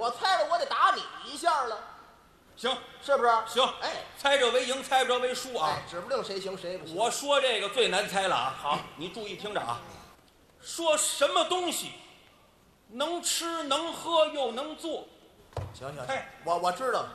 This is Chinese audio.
我猜了，我得打你一下了， 行， 是不是？ 行， 哎， 猜着为赢，猜不着为输啊。 哎，指不定谁行谁不行。 我说这个最难猜了啊！好，你注意听着啊。说什么东西能吃能喝又能做？ 行行行哎， 我知道了。